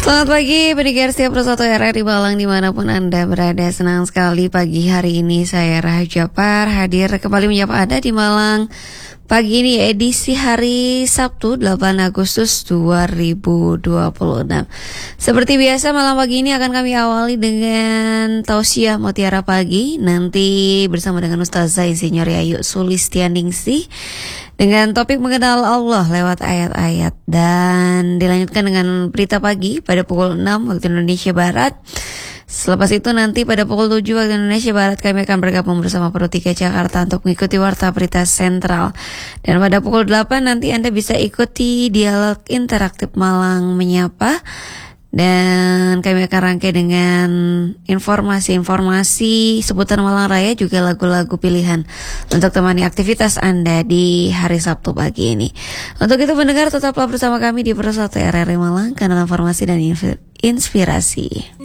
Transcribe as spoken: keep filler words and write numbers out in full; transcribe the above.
Selamat pagi pendengar setiap Persatu R R di Malang dimanapun Anda berada. Senang sekali pagi hari ini saya Raja Par hadir kembali menyapa Anda di Malang. Pagi ini edisi hari Sabtu delapan Agustus dua ribu dua puluh enam. Seperti biasa malam pagi ini akan kami awali dengan tausiah Mutiara Pagi. Nanti bersama dengan Ustazah Insinyur Yayu Sulistianingsih dengan topik mengenal Allah lewat ayat-ayat. Dan dilanjutkan dengan berita pagi pada pukul enam waktu Indonesia Barat. Selepas itu nanti pada pukul tujuh waktu Indonesia Barat kami akan bergabung bersama Pro tiga Jakarta untuk mengikuti Warta Berita Sentral. Dan pada pukul delapan nanti Anda bisa ikuti dialog interaktif Malang Menyapa. Dan kami akan rangkai dengan informasi-informasi seputar Malang Raya juga lagu-lagu pilihan untuk temani aktivitas Anda di hari Sabtu pagi ini. Untuk itu pendengar tetaplah bersama kami di Persatu R R I Malang, kanal informasi dan inspirasi.